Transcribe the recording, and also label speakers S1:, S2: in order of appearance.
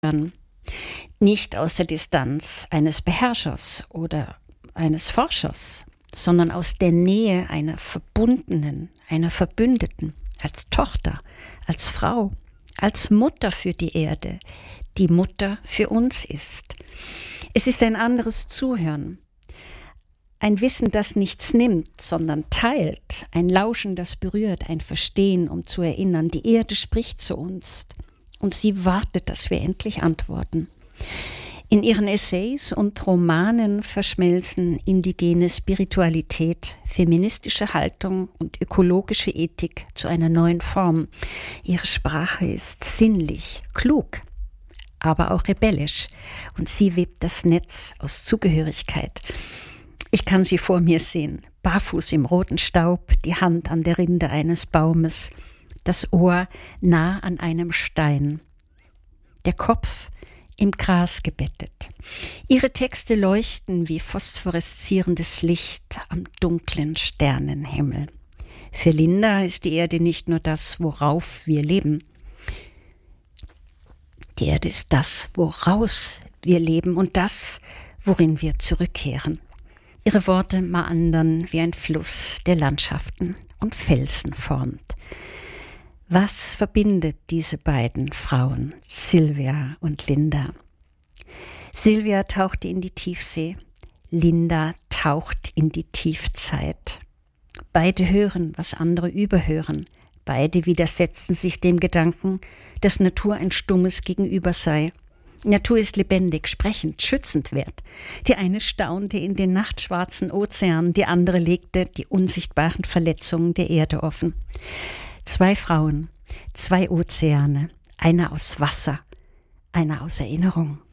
S1: hören. Nicht aus der Distanz eines Beherrschers oder eines Forschers, sondern aus der Nähe einer Verbundenen, einer Verbündeten, als Tochter, als Frau, als Mutter für die Erde, die Mutter für uns ist. Es ist ein anderes Zuhören, ein Wissen, das nichts nimmt, sondern teilt, ein Lauschen, das berührt, ein Verstehen, um zu erinnern. Die Erde spricht zu uns und sie wartet, dass wir endlich antworten. In ihren Essays und Romanen verschmelzen indigene Spiritualität, feministische Haltung und ökologische Ethik zu einer neuen Form. Ihre Sprache ist sinnlich, klug, aber auch rebellisch, und sie webt das Netz aus Zugehörigkeit. Ich kann sie vor mir sehen, barfuß im roten Staub, die Hand an der Rinde eines Baumes, das Ohr nah an einem Stein, der Kopf im Gras gebettet. Ihre Texte leuchten wie phosphoreszierendes Licht am dunklen Sternenhimmel. Für Linda ist die Erde nicht nur das, worauf wir leben. Die Erde ist das, woraus wir leben und das, worin wir zurückkehren. Ihre Worte meandern wie ein Fluss, der Landschaften und Felsen formt. Was verbindet diese beiden Frauen, Sylvia und Linda? Sylvia tauchte in die Tiefsee, Linda taucht in die Tiefzeit. Beide hören, was andere überhören. Beide widersetzen sich dem Gedanken, dass Natur ein stummes Gegenüber sei. Natur ist lebendig, sprechend, schützenswert. Die eine staunte in den nachtschwarzen Ozean, die andere legte die unsichtbaren Verletzungen der Erde offen. Zwei Frauen, zwei Ozeane, einer aus Wasser, einer aus Erinnerung.